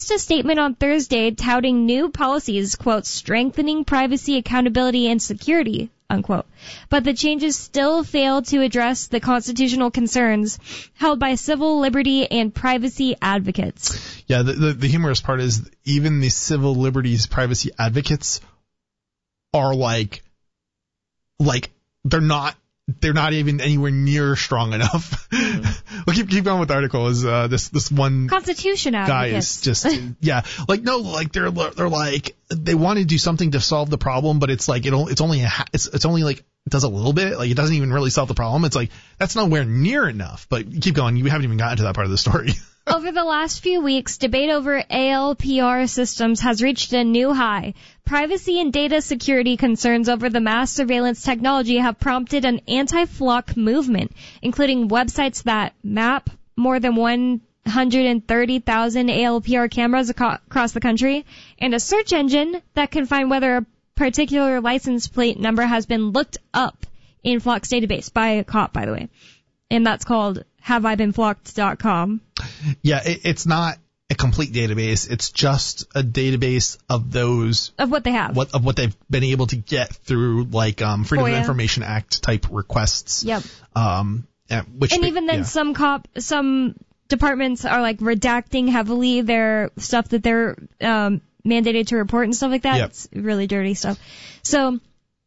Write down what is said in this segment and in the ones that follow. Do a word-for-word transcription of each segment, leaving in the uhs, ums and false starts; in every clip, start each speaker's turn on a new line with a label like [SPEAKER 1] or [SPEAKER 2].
[SPEAKER 1] released a statement on Thursday touting new policies, quote, strengthening privacy, accountability, and security, unquote. But the changes still fail to address the constitutional concerns held by civil liberty and privacy advocates.
[SPEAKER 2] Yeah, the, the, the humorous part is even the civil liberties privacy advocates are like, like, they're not, they're not even anywhere near strong enough. Mm. Well, keep, keep going with the article. Is, uh, this, this one
[SPEAKER 1] Constitution
[SPEAKER 2] guy
[SPEAKER 1] advocates.
[SPEAKER 2] is just, yeah, like, no, like, they're, they're like, they want to do something to solve the problem, but it's like, it it's only, a, it's, it's only like, it does a little bit, like, it doesn't even really solve the problem. It's like, that's nowhere near enough, but keep going. You haven't even gotten to that part of the story.
[SPEAKER 1] Over the last few weeks, debate over A L P R systems has reached a new high. Privacy and data security concerns over the mass surveillance technology have prompted an anti-flock movement, including websites that map more than one hundred thirty thousand A L P R cameras aco- across the country, and a search engine that can find whether a particular license plate number has been looked up in Flock's database by a cop, by the way. And that's called have I been flocked dot com.
[SPEAKER 2] Yeah, it, it's not a complete database. It's just a database of those
[SPEAKER 1] of what they have,
[SPEAKER 2] what of what they've been able to get through, like um, Freedom
[SPEAKER 1] F O I A.
[SPEAKER 2] of Information Act type requests.
[SPEAKER 1] Yep.
[SPEAKER 2] Um, which
[SPEAKER 1] and even then,
[SPEAKER 2] yeah.
[SPEAKER 1] some cop, some departments are like redacting heavily their stuff that they're um, mandated to report and stuff like that.
[SPEAKER 2] Yep.
[SPEAKER 1] It's really dirty stuff. So,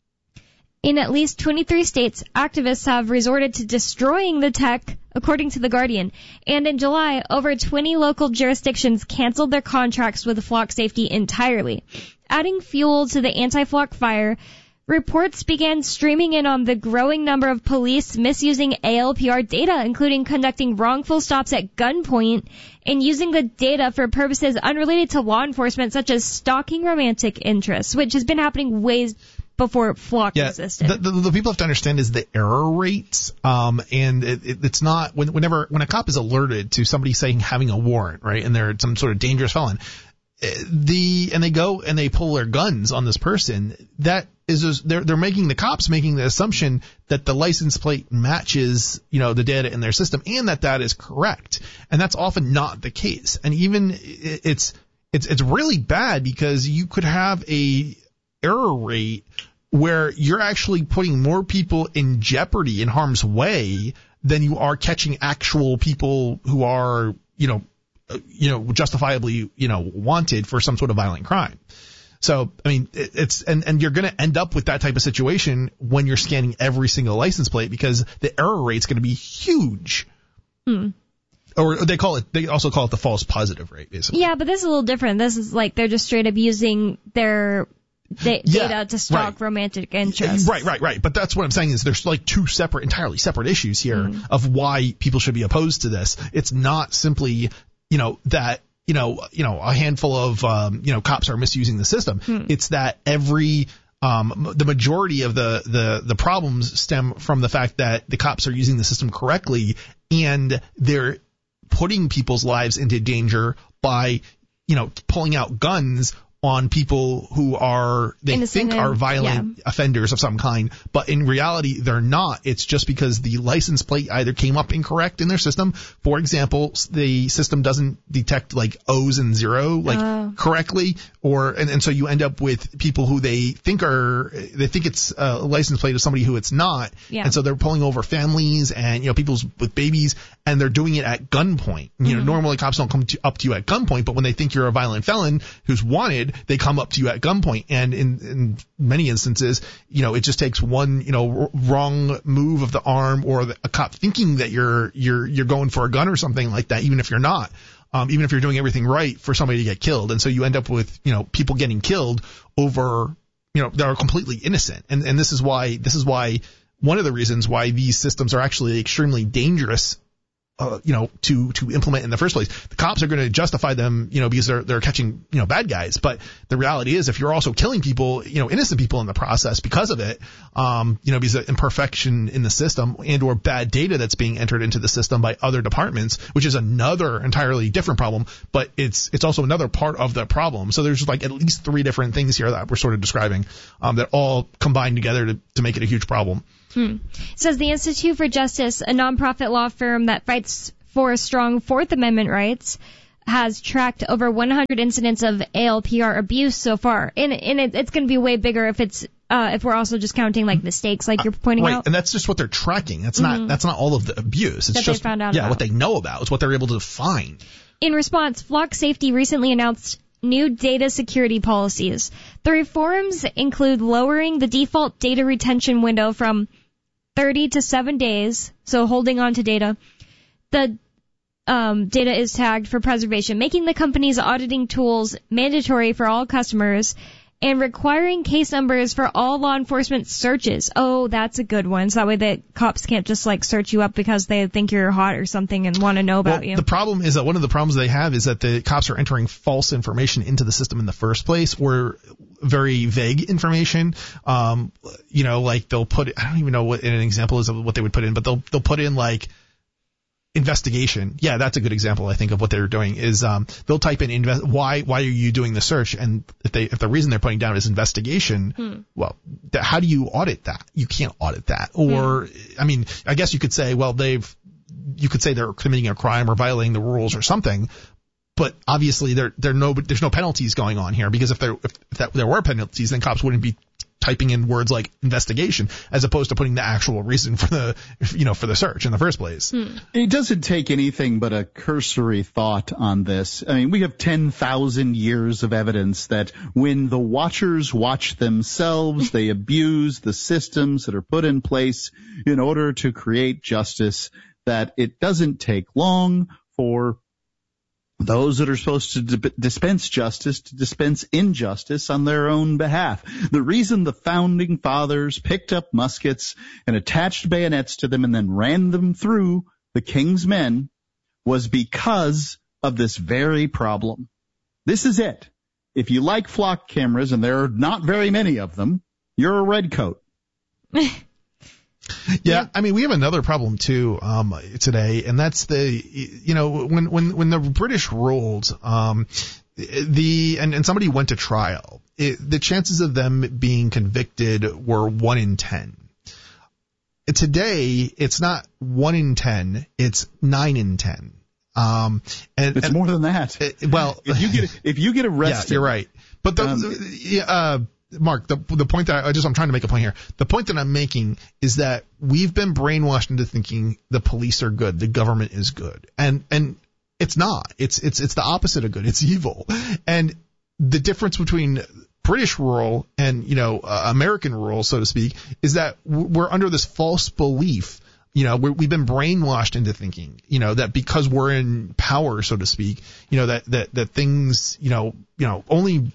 [SPEAKER 1] in at least twenty-three states, activists have resorted to destroying the tech, according to The Guardian. And in July, over twenty local jurisdictions canceled their contracts with Flock Safety entirely. Adding fuel to the anti-flock fire, reports began streaming in on the growing number of police misusing A L P R data, including conducting wrongful stops at gunpoint and using the data for purposes unrelated to law enforcement, such as stalking romantic interests, which has been happening ways before Flock
[SPEAKER 2] yeah,
[SPEAKER 1] existed.
[SPEAKER 2] The, the, the people have to understand is the error rates, um, and it, it, it's not when, whenever when a cop is alerted to somebody saying having a warrant, right, and they're some sort of dangerous felon, the and they go and they pull their guns on this person. That is just, they're they're making the cops making the assumption that the license plate matches, you know, the data in their system, and that that is correct, and that's often not the case. And even it, it's it's it's really bad because you could have a error rate where you're actually putting more people in jeopardy, in harm's way, than you are catching actual people who are, you know, you know, justifiably, you know, wanted for some sort of violent crime. So, I mean, it, it's, and, and you're going to end up with that type of situation when you're scanning every single license plate because the error rate's going to be huge.
[SPEAKER 1] Hmm.
[SPEAKER 2] Or they call it, they also call it the false positive rate, basically.
[SPEAKER 1] Yeah, but this is a little different. This is like they're just straight up using their Da-
[SPEAKER 2] yeah,
[SPEAKER 1] data to stalk
[SPEAKER 2] right.
[SPEAKER 1] romantic interests.
[SPEAKER 2] Right, right, right. But that's what I'm saying is there's like two separate, entirely separate issues here
[SPEAKER 1] mm.
[SPEAKER 2] of why people should be opposed to this. It's not simply, you know, that, you know, you know, a handful of, um, you know, cops are misusing the system.
[SPEAKER 1] Mm.
[SPEAKER 2] It's that every, um, the majority of the, the, the problems stem from the fact that the cops are using the system correctly and they're putting people's lives into danger by, you know, pulling out guns on people who are, they
[SPEAKER 1] Innocent
[SPEAKER 2] think are
[SPEAKER 1] and,
[SPEAKER 2] violent
[SPEAKER 1] yeah.
[SPEAKER 2] offenders of some kind, but in reality they're not. It's just because the license plate either came up incorrect in their system. For example, the system doesn't detect like O's and zero like
[SPEAKER 1] oh.
[SPEAKER 2] correctly, or and, and so you end up with people who they think are, they think it's a license plate of somebody who it's not,
[SPEAKER 1] yeah.
[SPEAKER 2] and so they're pulling over families and, you know, people with babies, and they're doing it at gunpoint. You mm-hmm. know, normally cops don't come to, up to you at gunpoint, but when they think you're a violent felon who's wanted, they come up to you at gunpoint. And in, in many instances, you know, it just takes one, you know, r- wrong move of the arm or the, a cop thinking that you're, you're, you're going for a gun or something like that, even if you're not, um, even if you're doing everything right for somebody to get killed. And so you end up with, you know, people getting killed over, you know, that are completely innocent. And, and this is why, this is why one of the reasons why these systems are actually extremely dangerous, Uh, you know, to, to implement in the first place. The cops are going to justify them, you know, because they're, they're catching, you know, bad guys. But the reality is if you're also killing people, you know, innocent people in the process because of it, um, you know, because of imperfection in the system and or bad data that's being entered into the system by other departments, which is another entirely different problem, but it's, it's also another part of the problem. So there's like at least three different things here that we're sort of describing, um, that all combine together to, to make it a huge problem.
[SPEAKER 1] Hmm. It says the Institute for Justice, a nonprofit law firm that fights for strong Fourth Amendment rights, has tracked over one hundred incidents of A L P R abuse so far, and and it, it's going to be way bigger if it's uh, if we're also just counting like mistakes, like you're pointing
[SPEAKER 2] right.
[SPEAKER 1] out.
[SPEAKER 2] And that's just what they're tracking. That's
[SPEAKER 1] mm-hmm.
[SPEAKER 2] not that's not all of the abuse. It's
[SPEAKER 1] that
[SPEAKER 2] just
[SPEAKER 1] they found out
[SPEAKER 2] yeah,
[SPEAKER 1] about.
[SPEAKER 2] what they know about. It's what they're able to find.
[SPEAKER 1] In response, Flock Safety recently announced new data security policies. The reforms include lowering the default data retention window from thirty to seven days, so holding on to data. The um, data is tagged for preservation, making the company's auditing tools mandatory for all customers, and requiring case numbers for all law enforcement searches. Oh, that's a good one. So that way the cops can't just like search you up because they think you're hot or something and want to know about
[SPEAKER 2] well,
[SPEAKER 1] you.
[SPEAKER 2] The problem is that one of the problems they have is that the cops are entering false information into the system in the first place, or very vague information. Um, you know, like they'll put, I don't even know what an example is of what they would put in, but they'll, they'll put in like, investigation. Yeah, that's a good example, I think, of what they're doing is um they'll type in invest why why are you doing the search, and if they if the reason they're putting down is investigation, hmm. well, th- how do you audit that? You can't audit that. Or hmm. I mean, I guess you could say, well, they've you could say they're committing a crime or violating the rules or something, but obviously there there no there's no penalties going on here, because if there if, if that, there were penalties, then cops wouldn't be typing in words like investigation as opposed to putting the actual reason for the, you know, for the search in the first place.
[SPEAKER 3] Hmm. It doesn't take anything but a cursory thought on this. I mean, we have ten thousand years of evidence that when the watchers watch themselves, they abuse the systems that are put in place in order to create justice, that it doesn't take long for those that are supposed to d- dispense justice to dispense injustice on their own behalf. The reason the founding fathers picked up muskets and attached bayonets to them and then ran them through the king's men was because of this very problem. This is it. If you like flock cameras, and there are not very many of them, you're a redcoat.
[SPEAKER 2] Yeah, I mean, we have another problem too um, today, and that's the, you know, when when when the British ruled, um, the and, and somebody went to trial, it, the chances of them being convicted were one in ten. Today, it's not one in ten; it's nine in ten. Um, and
[SPEAKER 3] it's
[SPEAKER 2] and,
[SPEAKER 3] more than that.
[SPEAKER 2] It, well,
[SPEAKER 3] if you get if you get arrested,
[SPEAKER 2] yeah, you're right. But the,
[SPEAKER 3] um,
[SPEAKER 2] the uh, Mark, the the point that I, I just I'm trying to make a point here. The point that I'm making is that we've been brainwashed into thinking the police are good, the government is good, and and it's not. It's it's it's the opposite of good. It's evil. And the difference between British rule and, you know, uh, American rule, so to speak, is that we're under this false belief. You know, we're, we've been brainwashed into thinking, you know, that because we're in power, so to speak, you know, that that that things, you know, you know, only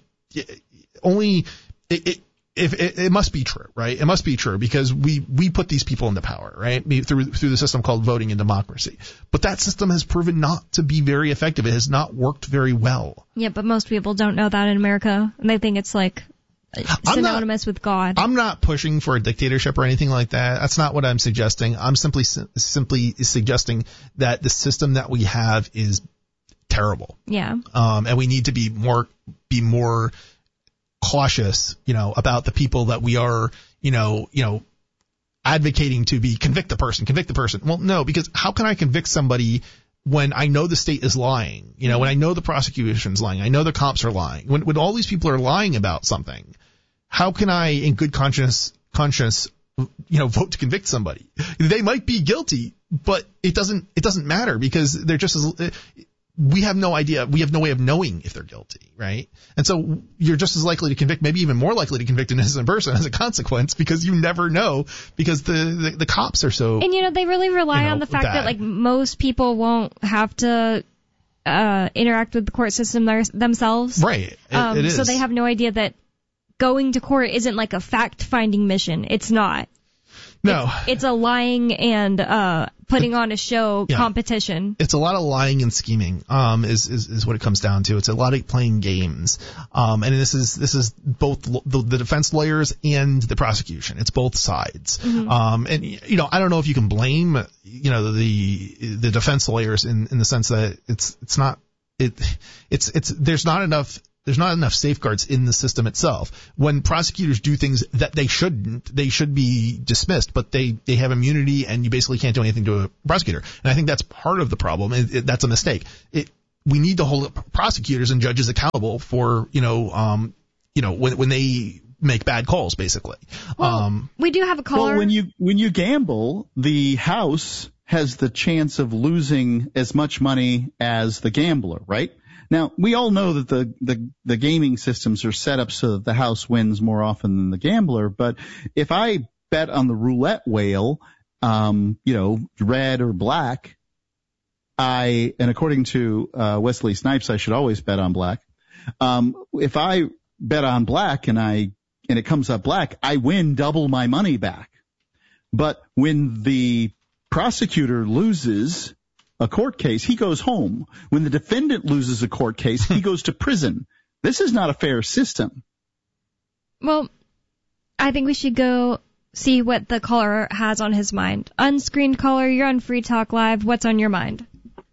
[SPEAKER 2] only. It, it, if it, it must be true, right? It must be true because we, we put these people into power, right? Through, through the system called voting and democracy. But that system has proven not to be very effective. It has not worked very well.
[SPEAKER 1] Yeah, but most people don't know that in America, and they think it's like synonymous
[SPEAKER 2] not,
[SPEAKER 1] with God.
[SPEAKER 2] I'm not pushing for a dictatorship or anything like that. That's not what I'm suggesting. I'm simply, simply suggesting that the system that we have is terrible.
[SPEAKER 1] Yeah.
[SPEAKER 2] Um, and we need to be more, be more, cautious, you know, about the people that we are, you know, you know, advocating to be convict the person, convict the person. Well, no, because how can I convict somebody when I know the state is lying? You know, when I know the prosecution's lying, I know the cops are lying. When when all these people are lying about something, how can I, in good conscience, conscience, you know, vote to convict somebody? They might be guilty, but it doesn't it doesn't matter because they're just as we have no idea. We have no way of knowing if they're guilty, right? And so you're just as likely to convict, maybe even more likely to convict an innocent person as a consequence because you never know because the, the, the cops are so.
[SPEAKER 1] And, you know, they really rely
[SPEAKER 2] you know,
[SPEAKER 1] on the fact
[SPEAKER 2] bad.
[SPEAKER 1] that, like, most people won't have to uh, interact with the court system their, themselves.
[SPEAKER 2] Right. It,
[SPEAKER 1] um,
[SPEAKER 2] it is.
[SPEAKER 1] So they have no idea that going to court isn't like a fact-finding mission. It's not.
[SPEAKER 2] No.
[SPEAKER 1] It's, it's a lying and uh, putting on a show yeah. competition.
[SPEAKER 2] It's a lot of lying and scheming, um, is, is, is what it comes down to. It's a lot of playing games. Um, and this is, this is both the, the defense lawyers and the prosecution. It's both sides. Mm-hmm. Um, and, you know, I don't know if you can blame, you know, the, the defense lawyers in, in the sense that it's, it's not, it, it's, it's, there's not enough There's not enough safeguards in the system itself. When prosecutors do things that they shouldn't, they should be dismissed, but they, they have immunity and you basically can't do anything to a prosecutor. And I think that's part of the problem. It, it, that's a mistake. It, we need to hold prosecutors and judges accountable for, you know, um, you know, when when they make bad calls, basically.
[SPEAKER 1] Well,
[SPEAKER 2] um,
[SPEAKER 1] we do have a caller.
[SPEAKER 3] Well, when you when you gamble, the house has the chance of losing as much money as the gambler, right? Now, we all know that the, the, the gaming systems are set up so that the house wins more often than the gambler, but if I bet on the roulette wheel, um, you know, red or black, I, and according to uh, Wesley Snipes, I should always bet on black. Um, if I bet on black and I, and it comes up black, I win double my money back. But when the prosecutor loses a court case, he goes home. When the defendant loses a court case, he goes to prison. This is not a fair system.
[SPEAKER 1] Well, I think we should go see what the caller has on his mind. Unscreened caller, you're on Free Talk Live. What's on your mind?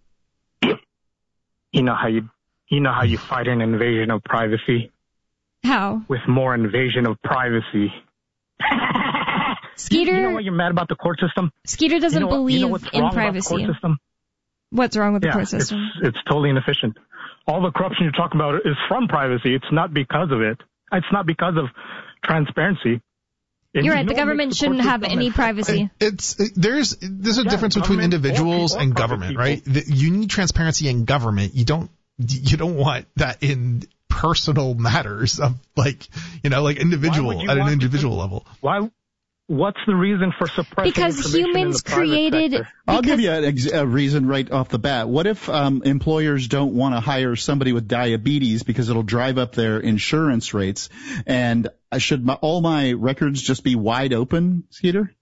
[SPEAKER 4] You know how you, you know how you fight an invasion of privacy?
[SPEAKER 1] How?
[SPEAKER 4] With more invasion of privacy.
[SPEAKER 1] Skeeter,
[SPEAKER 4] you know what you're mad about the court system?
[SPEAKER 1] Skeeter doesn't
[SPEAKER 4] you know what,
[SPEAKER 1] believe
[SPEAKER 4] you know what's
[SPEAKER 1] in
[SPEAKER 4] wrong
[SPEAKER 1] privacy.
[SPEAKER 4] About the court system?
[SPEAKER 1] What's wrong with
[SPEAKER 4] yeah,
[SPEAKER 1] the court system?
[SPEAKER 4] It's, it's totally inefficient. All the corruption you're talking about is from privacy. It's not because of it. It's not because of transparency.
[SPEAKER 1] It, you're right. The government shouldn't have any privacy.
[SPEAKER 2] It's it, there's there's a
[SPEAKER 4] yeah,
[SPEAKER 2] difference between individuals
[SPEAKER 4] or, or
[SPEAKER 2] and government, right? The, you need transparency in government. You don't you don't want that in personal matters of like you know like individual at an individual
[SPEAKER 4] to,
[SPEAKER 2] level.
[SPEAKER 4] Why? What's the reason for suppressing
[SPEAKER 1] because humans created.
[SPEAKER 4] Sector?
[SPEAKER 3] I'll give you a, a reason right off the bat. What if um, employers don't want to hire somebody with diabetes because it'll drive up their insurance rates? And should my, all my records just be wide open, Skeeter?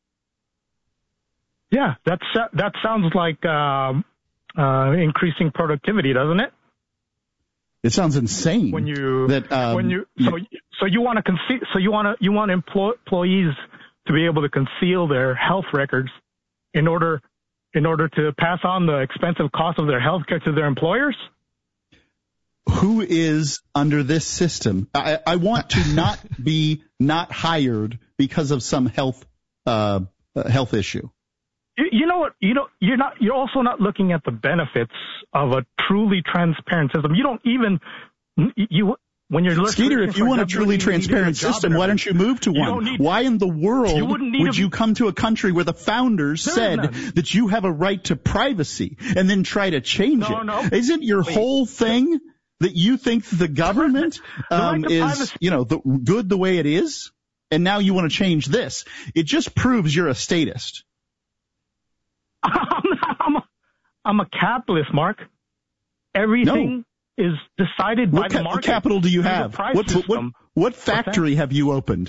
[SPEAKER 4] Yeah, that's that sounds like uh, uh, increasing productivity, doesn't it?
[SPEAKER 3] It sounds insane.
[SPEAKER 4] When you
[SPEAKER 3] that um,
[SPEAKER 4] when you so so you want to conce- so you want to you want employ- employees to be able to conceal their health records in order in order to pass on the expensive cost of their health care to their employers?
[SPEAKER 3] Who is under this system? I, I want to not be not hired because of some health uh, health issue.
[SPEAKER 4] You, you know what? You know you're not. You're also not looking at the benefits of a truly transparent system. You don't even you. When you're
[SPEAKER 3] Skeeter, if you want a truly transparent system, why don't you move to one?
[SPEAKER 4] Need,
[SPEAKER 3] why in the world
[SPEAKER 4] you
[SPEAKER 3] would you come to a country where the founders said that you have a right to privacy and then try to change
[SPEAKER 4] no,
[SPEAKER 3] it?
[SPEAKER 4] No.
[SPEAKER 3] Isn't your
[SPEAKER 4] Wait.
[SPEAKER 3] whole thing that you think the government um,
[SPEAKER 4] the right
[SPEAKER 3] is,
[SPEAKER 4] privacy.
[SPEAKER 3] you know, the, good the way it is, and now you want to change this? It just proves you're a statist.
[SPEAKER 4] I'm, not, I'm, a, I'm a capitalist, Mark. Everything.
[SPEAKER 3] No.
[SPEAKER 4] Is decided by
[SPEAKER 3] what
[SPEAKER 4] the
[SPEAKER 3] ca-
[SPEAKER 4] market.
[SPEAKER 3] What capital do you have? What, what, what, what factory have you opened?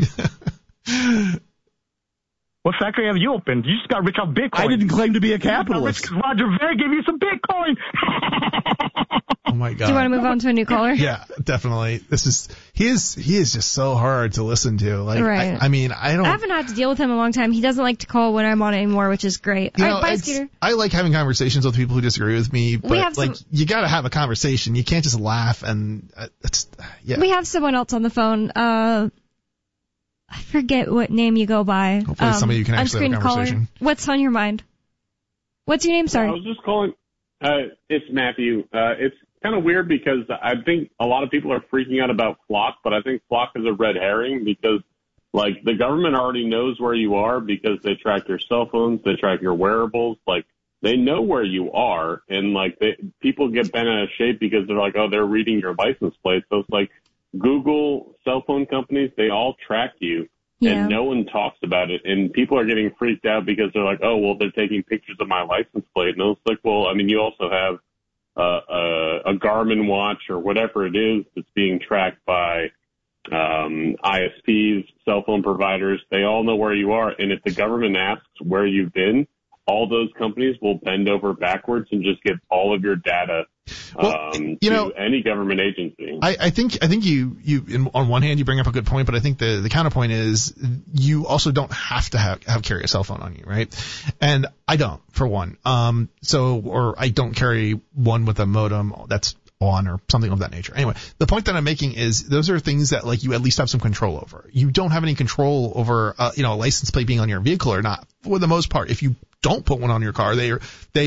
[SPEAKER 4] What factory have you opened? You just got rich off Bitcoin.
[SPEAKER 3] I didn't claim to be a capitalist.
[SPEAKER 4] Roger Ver gave you some Bitcoin.
[SPEAKER 2] Oh my God.
[SPEAKER 1] Do you want to move on to a new caller?
[SPEAKER 2] Yeah, definitely. This is he is he is just so hard to listen to. Like,
[SPEAKER 1] right.
[SPEAKER 2] I, I mean, I don't.
[SPEAKER 1] I haven't had to deal with him in a long time. He doesn't like to call when I'm on anymore, which is great.
[SPEAKER 2] You
[SPEAKER 1] All
[SPEAKER 2] know,
[SPEAKER 1] right, bye,
[SPEAKER 2] it's-
[SPEAKER 1] Skeeter.
[SPEAKER 2] I like having conversations with people who disagree with me, but
[SPEAKER 1] have
[SPEAKER 2] like
[SPEAKER 1] some-
[SPEAKER 2] you got to have a conversation. You can't just laugh and uh, it's yeah.
[SPEAKER 1] We have someone else on the phone. Uh, I forget what name you go by.
[SPEAKER 2] Hopefully
[SPEAKER 1] um,
[SPEAKER 2] somebody you can actually have a
[SPEAKER 1] unscreened caller.
[SPEAKER 2] conversation.
[SPEAKER 1] What's on your mind? What's your name? Sorry.
[SPEAKER 5] I was just calling. Uh, it's Matthew. Uh, it's kind of weird because I think a lot of people are freaking out about Flock, but I think Flock is a red herring because, like, the government already knows where you are because they track your cell phones, they track your wearables. Like, they know where you are, and, like, they, people get bent out of shape because they're like, oh, they're reading your license plate. So it's like Google, cell phone companies, they all track you.
[SPEAKER 1] Yeah.
[SPEAKER 5] And no one talks about it. And people are getting freaked out because they're like, oh, well, they're taking pictures of my license plate. And it's like, well, I mean, you also have uh, a, a Garmin watch or whatever it is that's being tracked by um, I S Ps, cell phone providers. They all know where you are. And if the government asks where you've been, all those companies will bend over backwards and just give all of your data
[SPEAKER 2] Well,
[SPEAKER 5] um,
[SPEAKER 2] you
[SPEAKER 5] to
[SPEAKER 2] know,
[SPEAKER 5] any government agency.
[SPEAKER 2] I, I think I think you you in, on one hand you bring up a good point, but I think the the counterpoint is you also don't have to have, have carry a cell phone on you, right? And I don't, for one. Um, so or I don't carry one with a modem that's on or something of that nature. Anyway, the point that I'm making is those are things that like you at least have some control over. You don't have any control over uh, you know a license plate being on your vehicle or not. For the most part, if you don't put one on your car, they they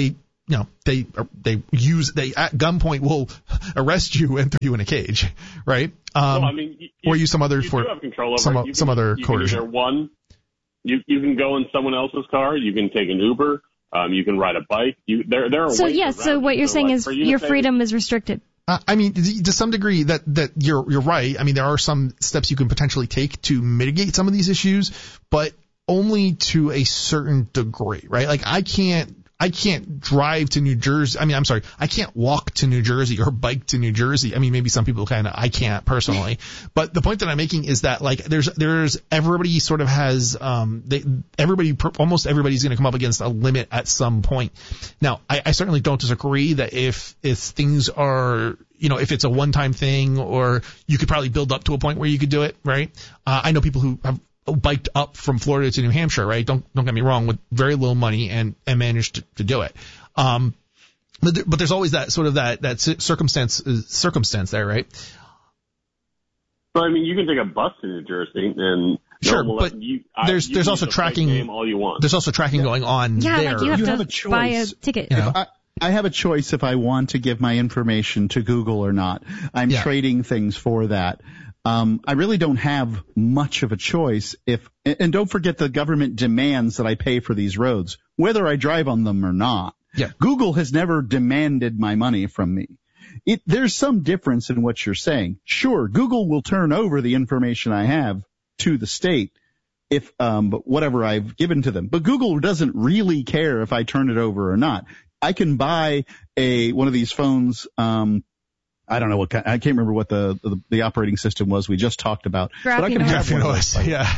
[SPEAKER 2] you know, they they use they at gunpoint will arrest you and throw you in a cage, right? Um,
[SPEAKER 5] well, I mean, you,
[SPEAKER 2] or use some other
[SPEAKER 5] you
[SPEAKER 2] for
[SPEAKER 5] do have control over
[SPEAKER 2] some
[SPEAKER 5] it. You
[SPEAKER 2] some
[SPEAKER 5] can,
[SPEAKER 2] other
[SPEAKER 5] you
[SPEAKER 2] coercion.
[SPEAKER 5] Can either one, you you can go in someone else's car. You can take an Uber. Um, you can ride a bike. You there there are
[SPEAKER 1] So
[SPEAKER 5] ways
[SPEAKER 1] yes,
[SPEAKER 5] around
[SPEAKER 1] so what
[SPEAKER 5] it.
[SPEAKER 1] you're
[SPEAKER 5] So,
[SPEAKER 1] saying
[SPEAKER 5] like,
[SPEAKER 1] is
[SPEAKER 5] for you
[SPEAKER 1] your
[SPEAKER 5] to say-
[SPEAKER 1] freedom is restricted.
[SPEAKER 2] Uh, I mean, to some degree, that that you're you're right. I mean, there are some steps you can potentially take to mitigate some of these issues, but only to a certain degree, right? Like I can't. I can't drive to New Jersey. I mean, I'm sorry. I can't walk to New Jersey or bike to New Jersey. I mean, maybe some people kind of, I can't personally. But the point that I'm making is that like there's, there's, everybody sort of has, um, they, everybody, almost everybody's going to come up against a limit at some point. Now, I, I certainly don't disagree that if, if things are, you know, if it's a one-time thing or you could probably build up to a point where you could do it, right? Uh, I know people who have biked up from Florida to New Hampshire, right? Don't don't get me wrong, with very little money and and managed to, to do it. Um, but there, but there's always that sort of that that circumstance uh, circumstance there, right?
[SPEAKER 5] But I mean, you can take a bus to New Jersey and
[SPEAKER 2] Sure,
[SPEAKER 5] no,
[SPEAKER 2] but
[SPEAKER 5] you, I,
[SPEAKER 2] there's
[SPEAKER 5] you
[SPEAKER 2] there's
[SPEAKER 5] can
[SPEAKER 2] also
[SPEAKER 5] use the fake
[SPEAKER 2] tracking.
[SPEAKER 5] name all you want.
[SPEAKER 2] There's also tracking going on
[SPEAKER 1] Yeah,
[SPEAKER 2] there.
[SPEAKER 1] like you have
[SPEAKER 3] You
[SPEAKER 1] to
[SPEAKER 3] have a
[SPEAKER 1] buy a
[SPEAKER 3] choice.
[SPEAKER 1] ticket.
[SPEAKER 2] You know?
[SPEAKER 3] I, I have a choice if I want to give my information to Google or not. I'm
[SPEAKER 2] Yeah.
[SPEAKER 3] trading things for that. Um, I really don't have much of a choice if, and don't forget the government demands that I pay for these roads, whether I drive on them or not.
[SPEAKER 2] Yeah.
[SPEAKER 3] Google has never demanded my money from me. It, there's some difference in what you're saying. Sure, Google will turn over the information I have to the state if, um, whatever I've given to them. But Google doesn't really care if I turn it over or not. I can buy a, one of these phones, um, I don't know what kind, I can't remember what the, the the operating system was we just talked about. But I can
[SPEAKER 1] Graphene
[SPEAKER 3] have
[SPEAKER 2] Graphene
[SPEAKER 3] one of
[SPEAKER 2] O
[SPEAKER 3] those.
[SPEAKER 2] S, yeah,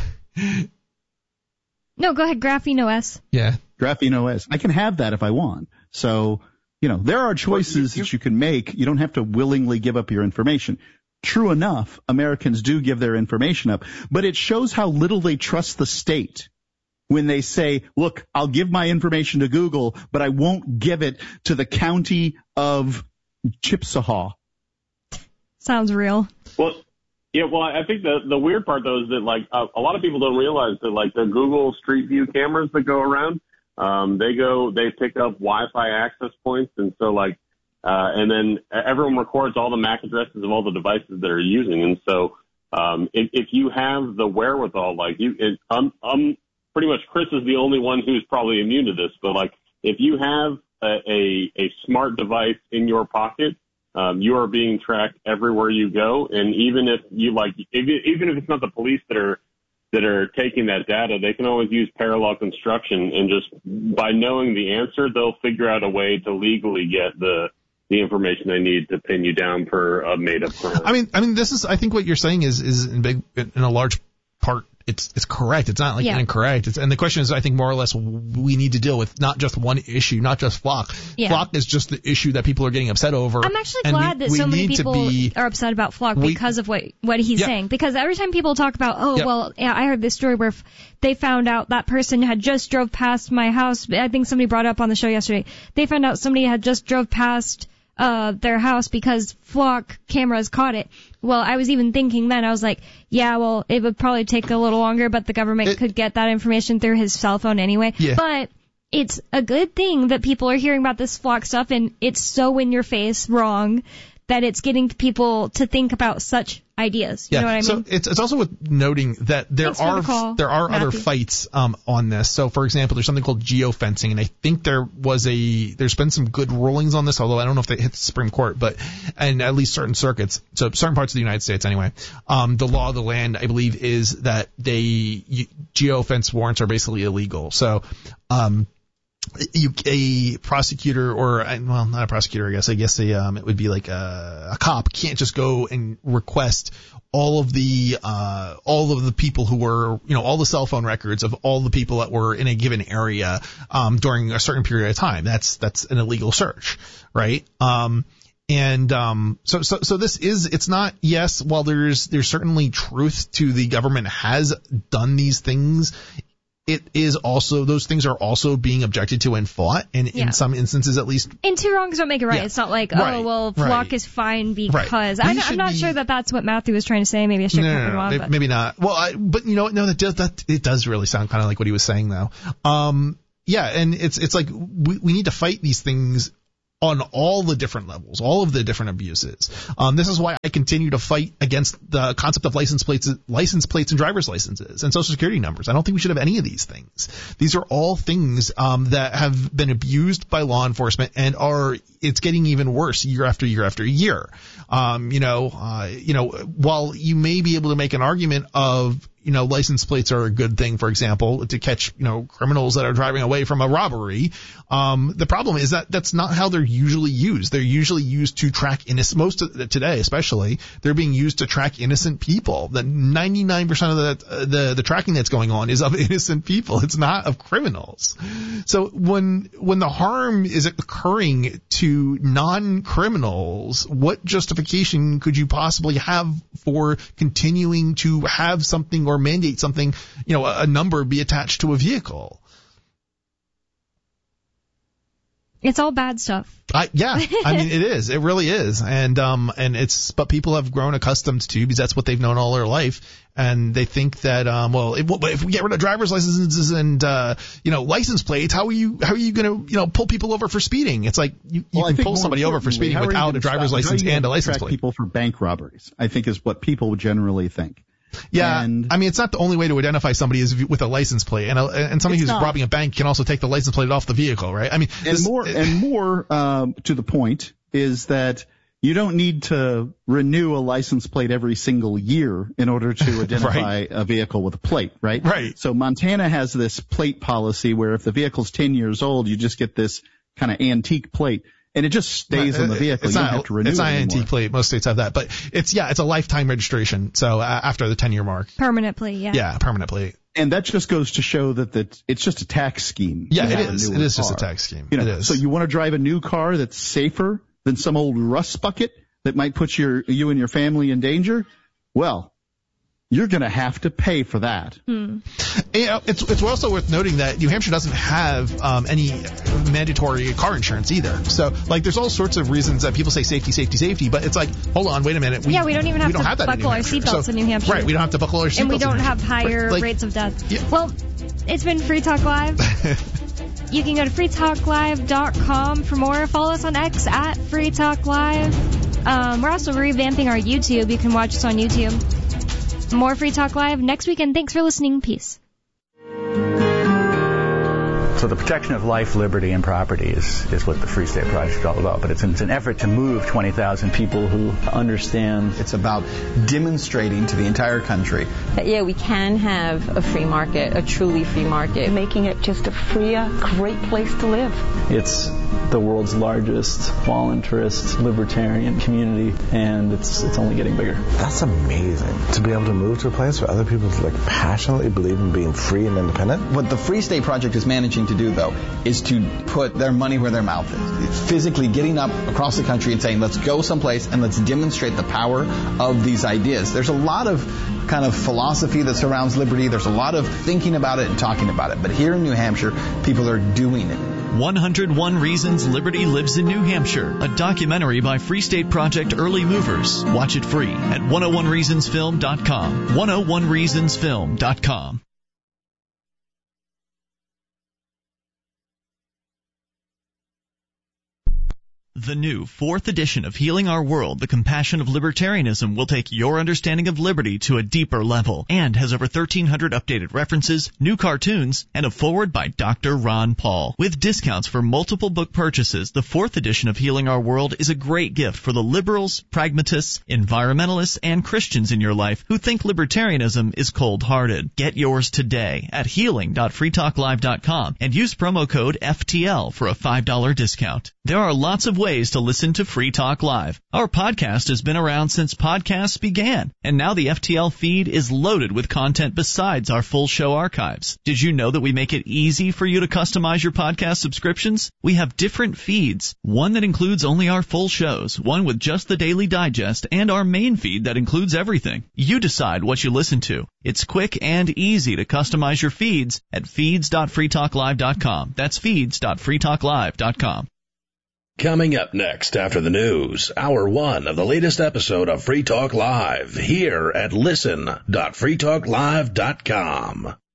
[SPEAKER 1] No, go ahead, Graphene O S.
[SPEAKER 2] yeah.
[SPEAKER 3] Graphene O S. I can have that if I want. So, you know, there are choices that you can make. You don't have to willingly give up your information. True enough, Americans do give their information up, but it shows how little they trust the state when they say, look, I'll give my information to Google, but I won't give it to the county of Chippewa.
[SPEAKER 1] Sounds real.
[SPEAKER 5] Well, yeah, well, I think the the weird part though is that like a, a lot of people don't realize that like the Google Street View cameras that go around, um, they go they pick up Wi-Fi access points, and so like, uh, and then everyone records all the M A C addresses of all the devices that are using, and so um, if, if you have the wherewithal, like you, it, um, um, pretty much Chris is the only one who's probably immune to this, but like if you have a a, a smart device in your pocket. Um, you are being tracked everywhere you go, and even if you like, if, even if it's not the police that are that are taking that data, they can always use parallel construction, and just by knowing the answer, they'll figure out a way to legally get the the information they need to pin you down for a made-up crime.
[SPEAKER 2] I mean, I mean, this is. I think what you're saying is is in big in a large part. It's it's correct. It's not like
[SPEAKER 1] Yeah.
[SPEAKER 2] incorrect. It's, and the question is, I think more or less, we need to deal with not just one issue, not just Flock.
[SPEAKER 1] Yeah.
[SPEAKER 2] Flock is just the issue that people are getting upset over.
[SPEAKER 1] I'm actually
[SPEAKER 2] and
[SPEAKER 1] glad
[SPEAKER 2] we,
[SPEAKER 1] that
[SPEAKER 2] we
[SPEAKER 1] so many
[SPEAKER 2] need
[SPEAKER 1] people
[SPEAKER 2] to be,
[SPEAKER 1] are upset about Flock
[SPEAKER 2] we-
[SPEAKER 1] because of what what he's
[SPEAKER 2] Yeah.
[SPEAKER 1] saying. Because every time people talk about, oh,
[SPEAKER 2] Yep.
[SPEAKER 1] well, yeah, I heard this story where f- they found out that person had just drove past my house. I think somebody brought it up on the show yesterday. They found out somebody had just drove past uh their house because Flock cameras caught it. Well, I was even thinking then, I was like, yeah, well, it would probably take a little longer, but the government
[SPEAKER 2] It-
[SPEAKER 1] could get that information through his cell phone anyway.
[SPEAKER 2] Yeah.
[SPEAKER 1] But it's a good thing that people are hearing about this Flock stuff, and it's so in your face wrong that it's getting people to think about such ideas. You
[SPEAKER 2] yeah.
[SPEAKER 1] know what I mean?
[SPEAKER 2] So it's it's also worth noting that there
[SPEAKER 1] Thanks for
[SPEAKER 2] are
[SPEAKER 1] the call,
[SPEAKER 2] there are other
[SPEAKER 1] Matthew.
[SPEAKER 2] fights um on this. So for example, there's something called geofencing, and I think there was a there's been some good rulings on this, although I don't know if they hit the Supreme Court, but and at least certain circuits, so certain parts of the United States anyway. Um, the law of the land, I believe, is that they you, geofence warrants are basically illegal. So um. You, a prosecutor or well, not a prosecutor, I guess. I guess a um, it would be like a, a cop can't just go and request all of the uh, all of the people who were, you know, all the cell phone records of all the people that were in a given area um, during a certain period of time. That's that's an illegal search, right? Um, and um, so so so this is it's not yes. While there's there's certainly truth to the government has done these things. It is also, those things are also being objected to and fought, and
[SPEAKER 1] Yeah.
[SPEAKER 2] in some instances at least.
[SPEAKER 1] And two wrongs don't make it right.
[SPEAKER 2] Yeah.
[SPEAKER 1] It's not like,
[SPEAKER 2] Right,
[SPEAKER 1] oh, well, Flock
[SPEAKER 2] right.
[SPEAKER 1] is fine because.
[SPEAKER 2] Right.
[SPEAKER 1] I'm,
[SPEAKER 2] We
[SPEAKER 1] I'm
[SPEAKER 2] should
[SPEAKER 1] not
[SPEAKER 2] be-
[SPEAKER 1] sure that that's what Matthew was trying to say. Maybe I should
[SPEAKER 2] No,
[SPEAKER 1] have
[SPEAKER 2] no,
[SPEAKER 1] him
[SPEAKER 2] no,
[SPEAKER 1] on.
[SPEAKER 2] maybe,
[SPEAKER 1] But
[SPEAKER 2] maybe not. Well, I, but you know what? No, that does, that, it does really sound kind of like what he was saying though. Um, yeah, and it's it's like we, we need to fight these things on all the different levels, all of the different abuses. Um, this is why I continue to fight against the concept of license plates, license plates and driver's licenses and social security numbers. I don't think we should have any of these things. These are all things um, that have been abused by law enforcement and are it's getting even worse year after year after year. Um, you know, uh, you know, while you may be able to make an argument of you know, license plates are a good thing, for example, to catch, you know, criminals that are driving away from a robbery. Um, the problem is that that's not how they're usually used. They're usually used to track innocent, most of the, today especially, they're being used to track innocent people. The ninety-nine percent of the, uh, the, the tracking that's going on is of innocent people. It's not of criminals. So when, when the harm is occurring to non-criminals, what justification could you possibly have for continuing to have something or mandate something, you know, a, a number be attached to a vehicle?
[SPEAKER 1] It's all bad stuff.
[SPEAKER 2] I, yeah, I mean, it is. It really is. And, um, and it's, but people have grown accustomed to, because that's what they've known all their life. And they think that, um, well, if, if we get rid of driver's licenses and, uh, you know, license plates, how are you, how are you going to, you know, pull people over for speeding? It's like you, you
[SPEAKER 3] well,
[SPEAKER 2] can pull somebody over for speeding without a driver's license and a license plate.
[SPEAKER 3] People for bank robberies, I think, is what people generally think.
[SPEAKER 2] Yeah,
[SPEAKER 3] and
[SPEAKER 2] I mean, it's not the only way to identify somebody is with a license plate, and a, and somebody who's
[SPEAKER 3] not.
[SPEAKER 2] robbing a bank can also take the license plate off the vehicle, right? I mean,
[SPEAKER 3] and
[SPEAKER 2] this,
[SPEAKER 3] more and more um, to the point is that you don't need to renew a license plate every single year in order to identify
[SPEAKER 2] right.
[SPEAKER 3] a vehicle with a plate, right?
[SPEAKER 2] Right.
[SPEAKER 3] So Montana has this plate policy where if the vehicle's ten years old, you just get this kind of antique plate. And it just stays
[SPEAKER 2] no,
[SPEAKER 3] on the vehicle.
[SPEAKER 2] It's
[SPEAKER 3] you
[SPEAKER 2] not,
[SPEAKER 3] don't have to renew
[SPEAKER 2] it's
[SPEAKER 3] it
[SPEAKER 2] not an
[SPEAKER 3] anymore.
[SPEAKER 2] antique plate. Most states have that, but it's yeah, it's a lifetime registration. So uh, after the ten year mark,
[SPEAKER 1] Permanent plate, yeah.
[SPEAKER 2] yeah, permanent plate.
[SPEAKER 3] And that just goes to show that that it's just a tax scheme.
[SPEAKER 2] Yeah,
[SPEAKER 3] to
[SPEAKER 2] it
[SPEAKER 3] have a
[SPEAKER 2] is.
[SPEAKER 3] newer
[SPEAKER 2] It is just a
[SPEAKER 3] car.
[SPEAKER 2] tax scheme.
[SPEAKER 3] You know,
[SPEAKER 2] it is.
[SPEAKER 3] So you want to drive a new car that's safer than some old rust bucket that might put your you and your family in danger? Well, you're going to have to pay for that.
[SPEAKER 1] Hmm.
[SPEAKER 2] You know, it's it's also worth noting that New Hampshire doesn't have um, any mandatory car insurance either. So, like, there's all sorts of reasons that people say safety, safety, safety, but it's like, hold on, wait a minute. We,
[SPEAKER 1] yeah, we don't even have
[SPEAKER 2] we don't
[SPEAKER 1] to
[SPEAKER 2] have that
[SPEAKER 1] buckle our seatbelts
[SPEAKER 2] so,
[SPEAKER 1] in New Hampshire.
[SPEAKER 2] Right, we don't have to buckle our seatbelts.
[SPEAKER 1] And we don't
[SPEAKER 2] in
[SPEAKER 1] have higher
[SPEAKER 2] right, like,
[SPEAKER 1] rates of death.
[SPEAKER 2] Yeah.
[SPEAKER 1] Well, it's been Free Talk Live. You can go to free talk live dot com for more. Follow us on X at Free Talk Live. Um, we're also revamping our YouTube. You can watch us on YouTube. More Free Talk Live next weekend. Thanks for listening. Peace.
[SPEAKER 6] So the protection of life, liberty, and property is, is what the Free State Project is all about. But it's an, it's an effort to move twenty thousand people who understand.
[SPEAKER 7] It's about demonstrating to the entire country
[SPEAKER 8] that, yeah, we can have a free market, a truly free market.
[SPEAKER 9] Making it just a freer, great place to live.
[SPEAKER 10] It's the world's largest voluntarist libertarian community, and it's it's only getting bigger.
[SPEAKER 11] That's amazing, to be able to move to a place where other people like passionately believe in being free and independent.
[SPEAKER 7] What the Free State Project is managing to do, though, is to put their money where their mouth is. It's physically getting up across the country and saying, let's go someplace and let's demonstrate the power of these ideas. There's a lot of kind of philosophy that surrounds liberty. There's a lot of thinking about it and talking about it. But here in New Hampshire, people are doing it.
[SPEAKER 12] one hundred one Reasons Liberty Lives in New Hampshire, a documentary by Free State Project Early Movers. Watch it free at one oh one reasons film dot com. one oh one reasons film dot com. The new fourth edition of Healing Our World, The Compassion of Libertarianism, will take your understanding of liberty to a deeper level and has over thirteen hundred updated references, new cartoons, and a foreword by Doctor Ron Paul. With discounts for multiple book purchases, the fourth edition of Healing Our World is a great gift for the liberals, pragmatists, environmentalists, and Christians in your life who think libertarianism is cold-hearted. Get yours today at healing dot free talk live dot com and use promo code F T L for a five dollars discount. There are lots of ways to listen to Free Talk Live. Our podcast has been around since podcasts began, and now the F T L feed is loaded with content besides our full show archives. Did you know that we make it easy for you to customize your podcast subscriptions? We have different feeds, one that includes only our full shows, one with just the Daily Digest, and our main feed that includes everything. You decide what you listen to. It's quick and easy to customize your feeds at feeds dot free talk live dot com. That's feeds dot free talk live dot com.
[SPEAKER 13] Coming up next after the news, hour one of the latest episode of Free Talk Live here at listen dot free talk live dot com.